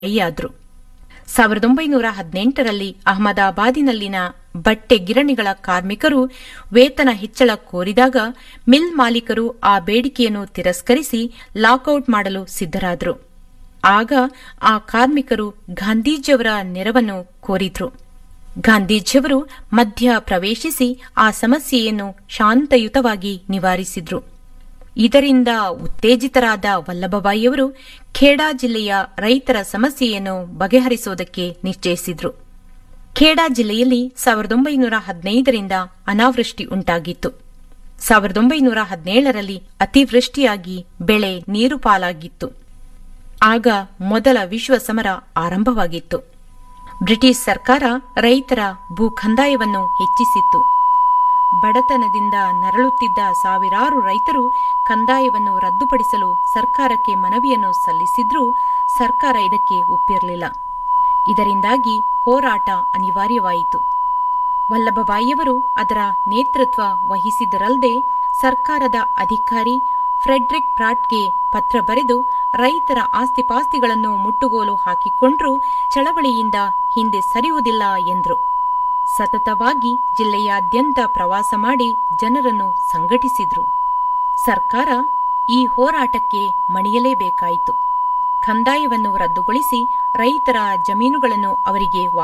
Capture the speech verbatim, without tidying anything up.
ಕೈಯಾದ್ರು. ಸಾವಿರದ ಒಂಬೈನೂರ ಹದಿನೆಂಟರಲ್ಲಿ ಅಹಮದಾಬಾದಿನಲ್ಲಿನ ಬಟ್ಟೆ ಗಿರಣಿಗಳ ಕಾರ್ಮಿಕರು ವೇತನ ಹೆಚ್ಚಳ ಕೋರಿದಾಗ ಮಿಲ್ ಮಾಲೀಕರು ಆ ಬೇಡಿಕೆಯನ್ನು ತಿರಸ್ಕರಿಸಿ ಲಾಕೌಟ್ ಮಾಡಲು ಸಿದ್ಧರಾದರು. ಆಗ ಆ ಕಾರ್ಮಿಕರು ಗಾಂಧೀಜಿಯವರ ನೆರವನ್ನು ಕೋರಿದ್ರು. ಗಾಂಧೀಜಿಯವರು ಮಧ್ಯ ಪ್ರವೇಶಿಸಿ ಆ ಸಮಸ್ಯೆಯನ್ನು ಶಾಂತಯುತವಾಗಿ ನಿವಾರಿಸಿದ್ರು. ಇದರಿಂದ ಉತ್ತೇಜಿತರಾದ ವಲ್ಲಭಭಾಯಿಯವರು ಖೇಡಾ ಜಿಲ್ಲೆಯ ರೈತರ ಸಮಸ್ಯೆಯನ್ನು ಬಗೆಹರಿಸುವುದಕ್ಕೆ ನಿಶ್ಚಯಿಸಿದ್ರು. ಖೇಡಾ ಜಿಲ್ಲೆಯಲ್ಲಿ ಸಾವಿರದ ಒಂಬೈನೂರ ಹದಿನೈದರಿಂದ ಅನಾವೃಷ್ಟಿ ಉಂಟಾಗಿತ್ತು. ಸಾವಿರದ ಒಂಬೈನೂರ ಹದಿನೇಳರಲ್ಲಿ ಅತಿವೃಷ್ಟಿಯಾಗಿ ಬೆಳೆ ನೀರು ಪಾಲಾಗಿತ್ತು. ಆಗ ಮೊದಲ ವಿಶ್ವ ಸಮರ ಆರಂಭವಾಗಿತ್ತು. ಬ್ರಿಟಿಷ್ ಸರ್ಕಾರ ರೈತರ ಭೂ ಕಂದಾಯವನ್ನು ಹೆಚ್ಚಿಸಿತ್ತು. ಬಡತನದಿಂದ ನರಳುತ್ತಿದ್ದ ಸಾವಿರಾರು ರೈತರು ಕಂದಾಯವನ್ನು ರದ್ದುಪಡಿಸಲು ಸರ್ಕಾರಕ್ಕೆ ಮನವಿಯನ್ನು ಸಲ್ಲಿಸಿದ್ರೂ ಸರ್ಕಾರ ಇದಕ್ಕೆ ಒಪ್ಪಿರಲಿಲ್ಲ. ಇದರಿಂದಾಗಿ ಹೋರಾಟ ಅನಿವಾರ್ಯವಾಯಿತು. ವಲ್ಲಭಭಾಯಿಯವರು ಅದರ ನೇತೃತ್ವ ವಹಿಸಿದರಲ್ಲದೆ ಸರ್ಕಾರದ ಅಧಿಕಾರಿ ಫ್ರೆಡ್ರಿಕ್ ಪ್ರಾಟ್ಗೆ ಪತ್ರ ಬರೆದು ರೈತರ ಆಸ್ತಿಪಾಸ್ತಿಗಳನ್ನು ಮುಟ್ಟುಗೋಲು ಹಾಕಿಕೊಂಡ್ರೂ ಚಳವಳಿಯಿಂದ ಹಿಂದೆ ಸರಿಯುವುದಿಲ್ಲ ಎಂದರು. ಸತತವಾಗಿ ಜಿಲ್ಲೆಯಾದ್ಯಂತ ಪ್ರವಾಸ ಮಾಡಿ ಜನರನ್ನು ಸಂಘಟಿಸಿದ್ರು. ಸರ್ಕಾರ ಈ ಹೋರಾಟಕ್ಕೆ ಮಣಿಯಲೇಬೇಕಾಯಿತು. ಕಂದಾಯವನ್ನು ರದ್ದುಗೊಳಿಸಿ ರೈತರ ಜಮೀನುಗಳನ್ನು ಅವರಿಗೆ